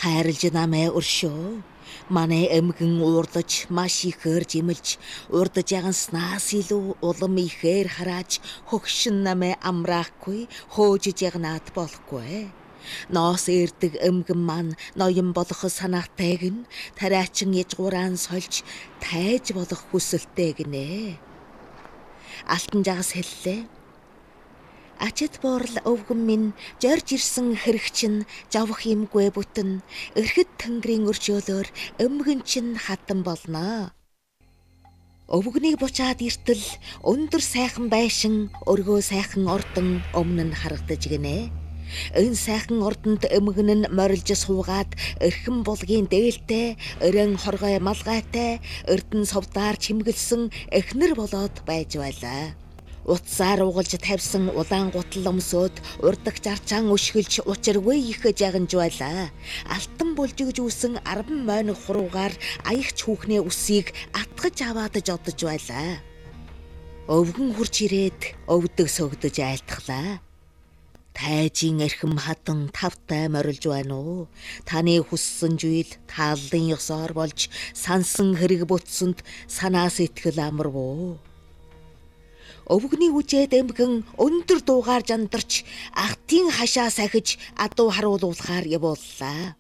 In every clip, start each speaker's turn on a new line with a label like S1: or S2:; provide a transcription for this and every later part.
S1: Хайрлж намайг өршөө. Манай эмгэн уурдаж маш ихээр жимэлж, урдаж яганснаас илүү улам ихээр харааж, хөгшин намайг амраахгүй, хоожиж ягнаад болохгүй. Ноос эрдэг эмгэн маань ноён болох санаатайг нь тариачин ижгуурaan сольж тайж болох хүсэлтэй гинэ. Алтан жагас хэллээ. Ачид боорл өвгөн минь жорж ирсэн хэрэгчин жавх юмгүй бүтэн эрхэд тэнгэрийн өршөөлөөр эмгэн чин хатан болно. Өвгөнийг бучаад иртэл өндөр сайхан байшин өргөө сайхан ордон өмнө нь харагдаж гинэ. Энэ сайхан ордонд эмгэн нь морилж суугаад эрхэм булгийн дээлтэй, өрөн хоргой малгайтай, эрдэн совдаар чимгэлсэн эхнэр болоод байж байлаа. Утсаар угалж тавьсан улаан гутал өмсөд урдагч арчаан өшгөлж учиргүй их жагнж байлаа. Алтан булжигж үүсэн 10 мойн хуруугаар аягч хүүхнээ үсийг атгаж аваад жодож байлаа. Өвгөн хурж ирээд өвдөг сөгдөж айлтглаа. Тайжийн эрхэм хадан тавтай морилж байна уу? Таны хүссэн зүйл тааллын ёсоор болж сансан хэрэг бүтсэнд санаас итгэл амарвуу. Өвгөний үжээд эмгэн өндөр дуугаар жандарч ахтын хашаа сахиж адуу харуулуулахаар явууллаа.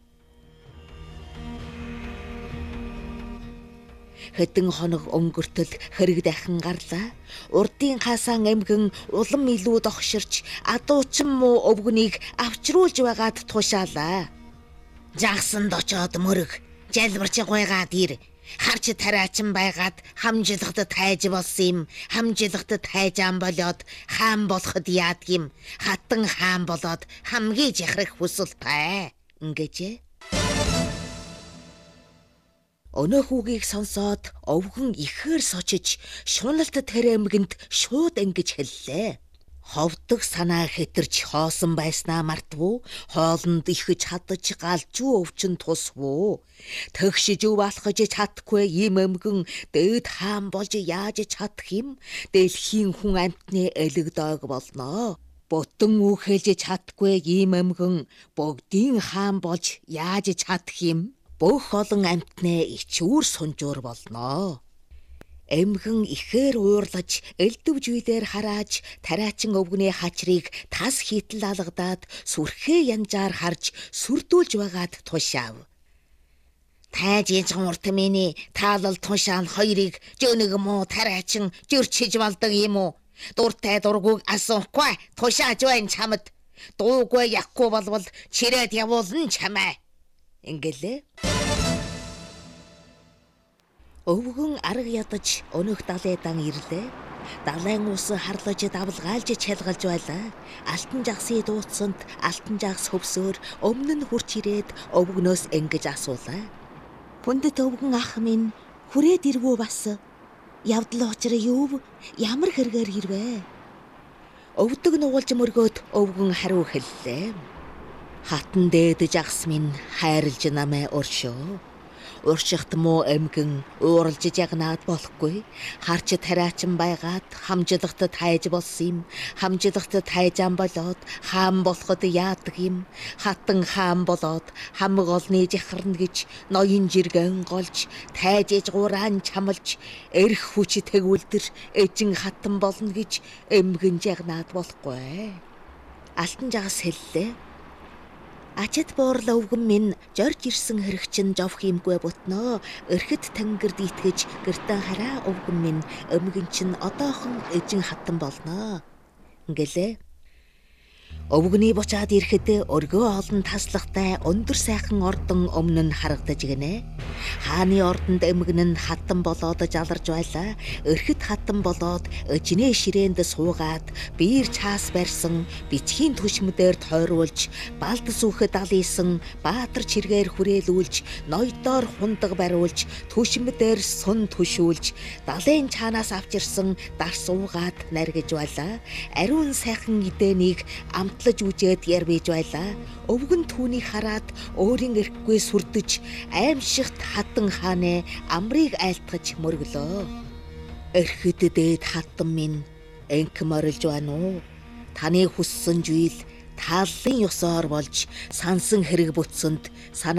S1: Хэдэн хоног өнгөртөл хэрэг дахин гарлаа. Урдын хасаан эмгэн улам илүү догширч адуучин муу өвгөнийг авчруулж байгаад тушаалаа. Жагсанд очоод мөрөг, жалбарч гуйгаад ир. Харч тариачин байгаад хамжилгад тайж болсон юм. Хамжилгад тайжаан болоод хаан болоход яадгийм. Хатан хаан болоод хамгийн жахрах хүсэлтэй. Ингэжээ. Өнөө хүүгийг сонсоод өвгөн ихээр сочиж шуналт тэр эмгэнд шууд ингэж хэллээ. Ховдог санаа хэтэрч хоосон байснаа мартвуу, хоолнд ихэж хадаж галжуу өвчин тусвуу. Тэгшиж өв алхаж чадахгүй ийм эмгэн дээд хаан болж яаж чадах юм? Дэлхийн хүн амьтны элэгдог болно. Бутан үхэлж чадахгүй ийм эмгэн бүгдийн хаан болж яаж чадах юм? Бүх олон амьтнаа ичүүр сунжуур болно. Эмгэн ихээр уурлаж, элдв жүйлээр харааж, тариачин өвгөний хачрыг тас хитэл алгадаад, сүрхээ янжаар харж, сүрдүүлж байгаад тушаав. Тайж ижгэн урт миний таалал тушаан хоёрыг жönөг муу тариачин жирчиж болдог юм уу? Дуртай дургүйг асуухгүй тушааж байна чамд. Дуугүй яхгүй болвол чирээд явуулна чамаа. Ингэлээ. Өвгөн арга ядаж өнөх далайдан ирлээ. Далайн ус харлаж давлгаалж чалгалж байлаа. Алтан жагсыг дууцсанд алтан жагс хөвсөөр өмнө нь хурч ирээд өвгнөөс ингэж асуулаа. Хүндэт өвгөн ах минь хүрээд ирвүү бас? Явдал учраа юу? Ямар хэрэгээр ирвэ? Өвдөг нугалж мөргөөд өвгөн хариу хэллээ. Хатан дээд жагс минь хайрлж намайг өршөө. Уршихт муу эмгэн ууралж ягнаад болохгүй. Харч тариачин байгаад хамжилгад тайж болсон юм. Хамжилгад тайжаан болоод хаан болоход яадаг юм. Хатан хаан болоод хамаг олны жахарна гэж ноён жиргэн голж тайж ижгуурaan чамлж эрх хүч тэгүүлдэр эжин хатан болно гэж эмгэн жагнаад болохгүй. Алтан жагас хэллээ. Ачид боорл өвгөн минь жорж ирсэн хэрэгчин жовх юмгүй бүтнөө. Эрхэд тэнгэрд итгэж гэртэн хараа өвгөн минь эмгэн чин одоохон эжин хатан болно. Ингэлээ. Өвгөний бучаад ирэхэд өргөө олон таслагтай өндөр сайхан ордон өмнө нь харагдаж гинэ. Хааны ордонд эмгэн нь хатан болоод жаларж байлаа. Эрхэд хатан болоод эжнээ ширээнд суугаад биер чаас барьсан бичгийн түшмдээр тойруулж балд сүхэд алийсан баатар чиргээр хүрээлүүлж ноёдоор хундаг бариулж түшмдээр сун түшүүлж далайн чаанаас авчирсан дар суугаад наргиж байлаа. Ариун сайхан эдэнийг амтлаж үжээд ярвэж байлаа. Өвгөн түүнийг хараад өөрийн эрхгүй сүрдэж аимшигт хатан хаанэ амрыг айлтгаж мөргөлөө. Эрхэд дээд хатан минь энх морилж байна уу? Таны хүссэн зүйл тааллын ёсоор болж сансан хэрэг бүтсэнд